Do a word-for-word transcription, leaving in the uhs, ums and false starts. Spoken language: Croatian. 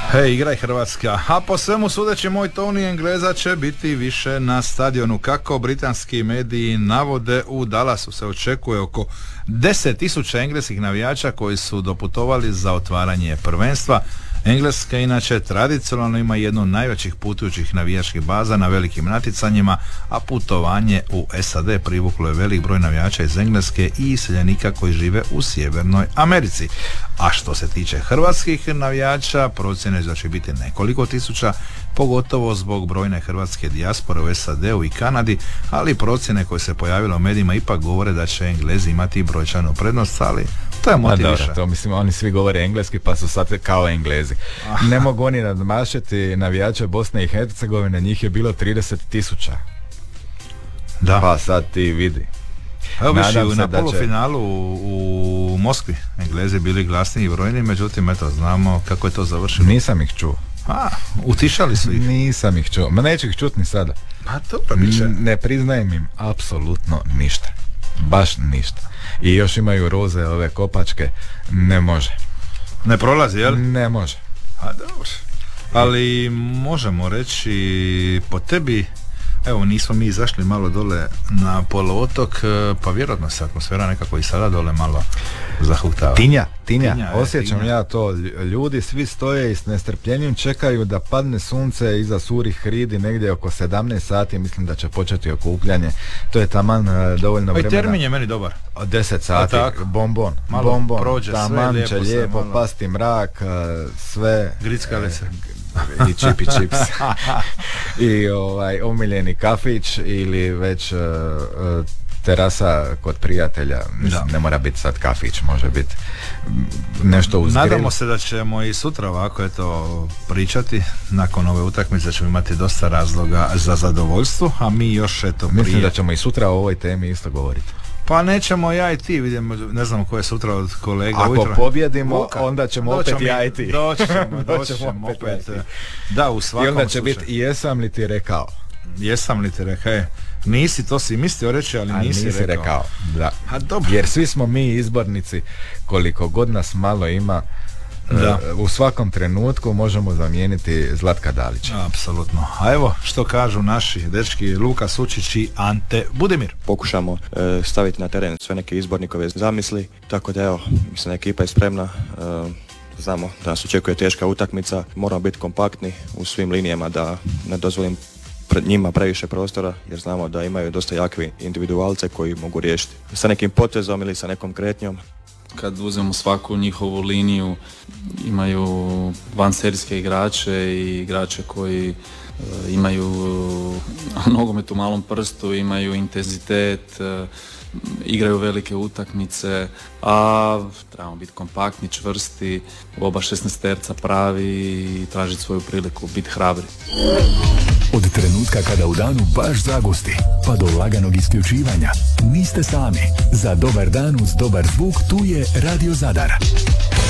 Hej, igraj Hrvatska. A po svemu sudeći, moj Toni, Engleza će biti više na stadionu. Kako britanski mediji navode, u Dallasu se očekuje oko deset tisuća engleskih navijača koji su doputovali za otvaranje prvenstva. Engleska inače tradicionalno ima jednu od najvećih putujućih navijačkih baza na velikim natjecanjima, a putovanje u S A D privuklo je velik broj navijača iz Engleske i iseljenika koji žive u Sjevernoj Americi. A što se tiče hrvatskih navijača, procjene da će biti nekoliko tisuća, pogotovo zbog brojne hrvatske dijaspore u S A D-u i Kanadi, ali procjene koje se pojavile u medijima ipak govore da će Englezi imati brojčanu prednost, ali to je motiv više. To mislim, oni svi govore engleski pa su sad kao Englezi. Ah. Ne mogu oni nadmašiti navijače Bosne i Hercegovine, njih je bilo trideset tisuća. Da. Pa sad ti vidi. Evo viši na polufinalu u, u Moskvi Englezi bili glasniji i brojni, međutim eto znamo kako je to završilo. Nisam ih čuo. A, utišali su ih. Nisam ih čuo, ma neću ih čuti ni sada. Pa dobro, bit će. Ne priznajem im apsolutno ništa. Baš ništa. I još imaju roze, ove kopačke, ne može. Ne prolazi, jel? Ne može. A dobro. Ali možemo reći po tebi, evo nismo mi izašli malo dole na poluotok, pa vjerojatno se atmosfera nekako i sada dole malo zahuktava. Tinja, tinja, tinja osjećam tinja. Ja to, ljudi svi stoje i s nestrpljenjem čekaju da padne sunce iza surih hridi negdje oko sedamnaest sati, mislim da će početi okupljanje, to je taman uh, dovoljno vremena. Ovaj termin je meni dobar. deset sati, bombon, malo bombon, prođe, taman sve će lijepo, lijepo malo pasti mrak, sve grickali se. I čipi čips i ovaj omiljeni kafić ili već uh, uh, terasa kod prijatelja. Mislim, ne mora biti sad kafić, može biti nešto uz grill. Nadamo se da ćemo i sutra ovako eto pričati. Nakon ove utakmice ćemo imati dosta razloga za zadovoljstvo, a mi još eto prije... Mislim da ćemo i sutra o ovoj temi isto govoriti. Pa nećemo ja i ti, vidimo, ne znam ko je sutra od kolega. Ako ujutro pobjedimo, Luka, onda ćemo opet mi, ja i ti. Doći ćemo, doći ćemo opet. opet. Da, u svakom I onda će slučaju. biti, jesam li ti rekao? Jesam li ti rekao? E, nisi, to si mislio reći, ali A nisi, nisi rekao. rekao. Da. A, dobro. Jer svi smo mi izbornici, koliko god nas malo ima, da. U svakom trenutku možemo zamijeniti Zlatka Dalića. Apsolutno. A evo što kažu naši dečki Luka Sučić i Ante Budimir. Pokušamo e, staviti na teren sve neke izbornikove zamisli, tako da evo, mislim, ekipa je spremna. E, znamo da nas očekuje teška utakmica, moramo biti kompaktni u svim linijama, da ne dozvolim pred njima previše prostora, jer znamo da imaju dosta jakvi individualce koji mogu riješiti sa nekim potezom ili sa nekom kretnjom. Kad uzmemo svaku njihovu liniju, imaju vanserijske igrače i igrače koji uh, imaju nogomet u malom prstu, imaju intenzitet, uh, igraju velike utakmice, a trebamo biti kompaktni, čvrsti, oba šesnaesterca pravi i tražiti svoju priliku, biti hrabri. Od trenutka kada u danu baš zagusti, pa do laganog isključivanja, niste sami. Za dobar dan uz dobar zvuk tu je Radio Zadar.